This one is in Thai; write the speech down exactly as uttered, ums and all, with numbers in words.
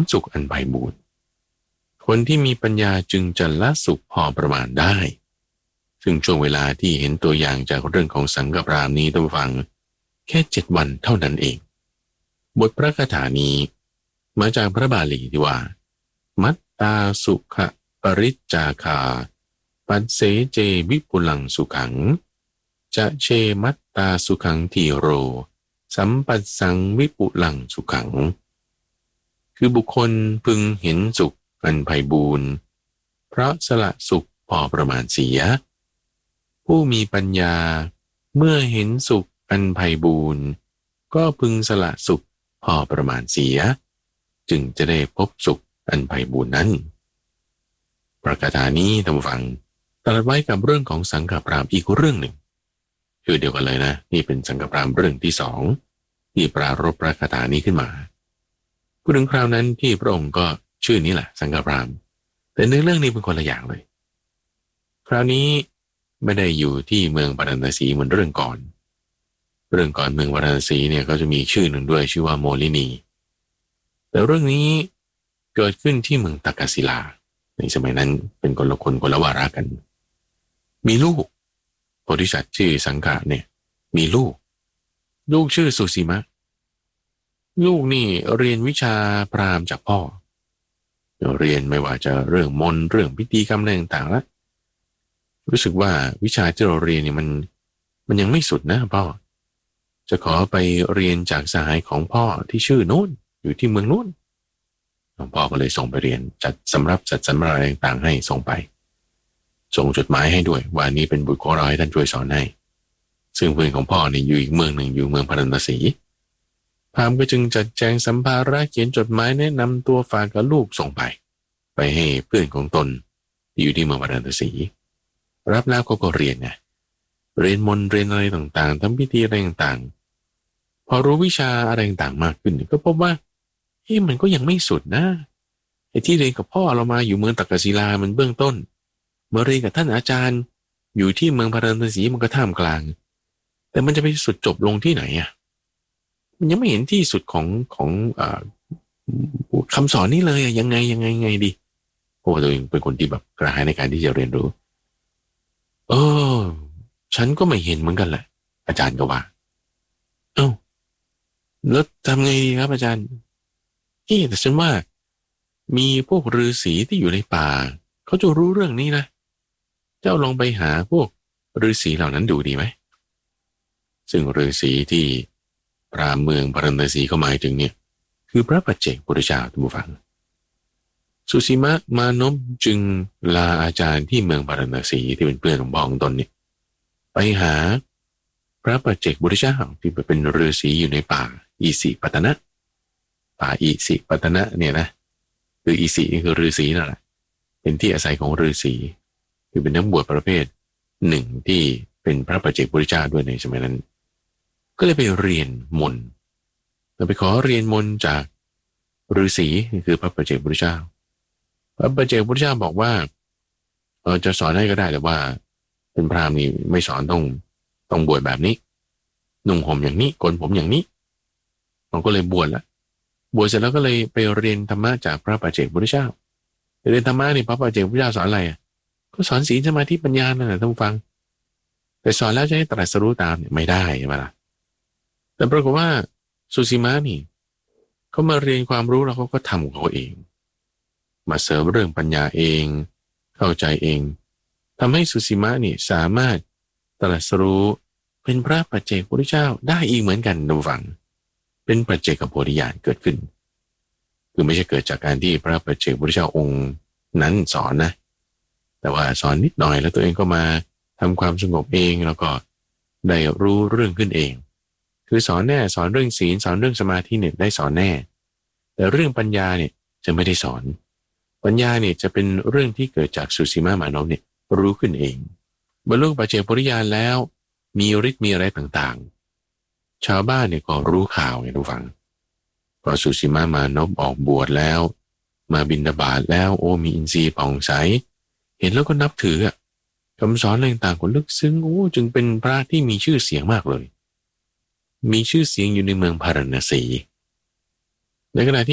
สุขอันไพบูลย์คนที่มีปัญญาจึงจะละสุขพอประมาณได้ซึ่งช่วงเวลาที่เห็นตัวอย่างจากเรื่องของสังฆปรามนี้ต้องฟังแค่เจ็ดวันเท่านั้นเองบทพระคาถานี้มาจากพระบาลีที่ว่ามัตตาสุขปริจจาคาปัสเสเจวิปุลังสุขังจะเชมัตตาสุขังทีโรสัมปัสสังวิปุลังสุขังคือบุคคลพึงเห็นสุขอันไพบูลย์เพราะสละสุขพอประมาณเสียผู้มีปัญญาเมื่อเห็นสุขอันไพบูลย์ก็พึงสละสุขพอประมาณเสียจึงจะได้พบสุขอันไพบูลย์นั้นประกาศนี้ท่านผู้ฟังตรัสไว้กับเรื่องของสังฆปรามอีกเรื่องหนึ่งคือเดียวกันเลยนะนี่เป็นสังฆปรามเรื่องที่สองที่ปรารภประกาศนี้ขึ้นมาพูดถึงคราวนั้นที่พระองค์ก็ชื่อนี้แหละสังฆปรามแต่ในเรื่องนี้เป็นคนละอย่างเลยคราวนี้ไม่ได้อยู่ที่เมืองปาราณสีเหมือนเรื่องก่อนเรื่องก่อนเมืองปาราณสีเนี่ยก็จะมีชื่อหนึ่งด้วยชื่อว่าโมลินีแต่เรื่องนี้เกิดขึ้นที่เมืองตากศิลาในสมัยนั้นเป็นคนละคนคนละวาระกันมีลูกโพธิสัตว์ชื่อสังฆะเนี่ยมีลูกลูกชื่อสุสีมะลูกนี่เรียนวิชาพราหมณ์จากพ่อเรียนไม่ว่าจะเรื่องมนต์เรื่องพิธีกรรมอะไรต่างๆแล้วรู้สึกว่าวิชาที่เราเรียนเนี่ยมันมันยังไม่สุดนะพ่อจะขอไปเรียนจากสหายของพ่อที่ชื่อโน้นอยู่ที่เมืองโน้นพ่อก็เลยส่งไปเรียนจัดสำรับจัดสำรับอะไรต่างๆให้ส่งไปส่งจดหมายให้ด้วยว่านี้เป็นบุตรของเราให้ท่านช่วยสอนให้ซึ่งเพื่อนของพ่อเนี่ยอยู่อีกเมืองหนึ่งอยู่เมืองพาราณสีพราหมณ์ก็จึงจัดแจงสัมภาระเขียนจดหมายแนะนำตัวฝากกับลูกส่งไปไปให้เพื่อนของตนอยู่ที่เมืองพาราณสีรับแล้วก็ก็เรียนไงเรียนมนต์เรียนอะไรต่างๆทำพิธีอะไรต่างๆพอรู้วิชาอะไรต่างๆมากขึ้นก็พบว่าเฮ้ยมันก็ยังไม่สุดนะไอ้ที่เรียนกับพ่อเรามาอยู่เมืองตากศิลามันเบื้องต้นเมื่อเรียนกับท่านอาจารย์อยู่ที่เมืองพาราณสีมันก็ท่ามกลางแต่มันจะไปสุดจบลงที่ไหนอ่ะมันยังไม่เห็นที่สุดของของอ่าคำสอนนี้เลยยังไงยังไงยังไงดีโอ้ตัวเองเป็นคนที่แบบกระหายในการที่จะเรียนรู้เออฉันก็ไม่เห็นเหมือนกันแหละอาจารย์ก็ว่าเอ้าแล้วทำไงดีครับอาจารย์เอ๊ะแต่ฉันว่ามีพวกฤาษีที่อยู่ในป่าเขาจะรู้เรื่องนี้นะเจ้าลองไปหาพวกฤาษีเหล่านั้นดูดีไหมซึ่งฤาษีที่พราหมณ์เมืองพาราณสีเขาหมายถึงเนี่ยคือพระปัจเจกพุทธเจ้าท่านผู้ฟังสุสีมะมานพจึงลาอาจารย์ที่เมืองพาราณสีที่เป็นเพื่อนของพ่อของตนเนี่ยไปหาพระปัจเจกพุทธเจ้าที่เป็นฤาษีอยู่ในป่าอิสิปตนะป่าอิสิปตนะเนี่ยนะคืออิสินี่คือฤาษีนั่นแหละเป็นที่อาศัยของฤาษีคือเป็นนักบวชประเภทหนึ่งที่เป็นพระปัจเจกพุทธเจ้าด้วยในสมัยนั้นก็เลยไปเรียนมนต์เราไปขอเรียนมนต์จากฤาษีคือพระปัจเจกพุทธเจ้าพระปัจเจกพุทธเจ้าบอกว่าเออจะสอนให้ก็ได้แต่ว่าเป็นพราหมณ์นี่ไม่สอนต้องต้องบวชแบบนี้นุ่งห่มอย่างนี้โกนผมอย่างนี้เราก็เลยบวชแล้วบวชเสร็จแล้วก็เลยไปเรียนธรรมะจากพระปัจเจกพุทธเจ้าเรียนธรรมะนี่พระปัจเจกพุทธเจ้าสอนอะไรอ่ะก็สอนศีลสมาธิปัญญานั่นแหละท่านผู้ฟังแต่สอนแล้วจะให้ตรัสรู้ตามเนี่ยไม่ได้ใช่ไหมล่ะแต่ปรากฏว่าสุสีมะนี่เขามาเรียนความรู้แล้วเขาก็ทำของเขาเองมาเสริมเรื่องปัญญาเองเข้าใจเองทำให้สุสีมะนี่สามารถตรัสรู้เป็นพระปัจเจกพุทธเจ้าได้อีกเหมือนกันท่านผู้ฟังเป็นปัจเจกโพธิญาณเกิดขึ้นคือไม่ใช่เกิดจากการที่พระปัจเจกพุทธเจ้าองค์นั้นสอนนะแต่ว่าสอนนิดหน่อยแล้วตัวเองก็มาทำความสงบเองแล้วก็ได้รู้เรื่องขึ้นเองคือสอนแน่สอนเรื่องศีลสอนเรื่องสมาธิเนี่ยได้สอนแน่แต่เรื่องปัญญาเนี่ยจะไม่ได้สอนปัญญาเนี่ยจะเป็นเรื่องที่เกิดจากสุสีมามานพเนี่ยรู้ขึ้นเองบรรลุปัจเจกโพธิญาณแล้วมีฤทธิ์มีอะไรต่างๆชาวบ้านเนี่ยก็รู้ข่าวไงทุกฝังพอสุสีมามานพออกบวชแล้วมาบิณฑบาตแล้วโอ้มีอินทรีย์ผ่องใสเห็นแล้วก็นับถือคำสอนอะไรต่างๆก็ลึกซึ้งโอ้จึงเป็นพระที่มีชื่อเสียงมากเลยมีชื่อเสียงอยู่ในเมืองพาราณสีในขณะที่